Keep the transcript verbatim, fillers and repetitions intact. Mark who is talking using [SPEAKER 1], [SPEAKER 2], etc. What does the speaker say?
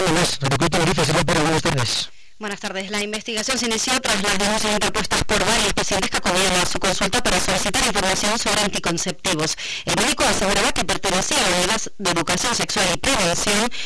[SPEAKER 1] uno más. Radio Tenerife, señor Pérez, buenas tardes.
[SPEAKER 2] Buenas tardes. La investigación se inició tras las denuncias interpuestas por varios pacientes que acudieron a su consulta para solicitar información sobre anticonceptivos. El médico aseguraba que pertenecía a unidades de educación sexual y prevención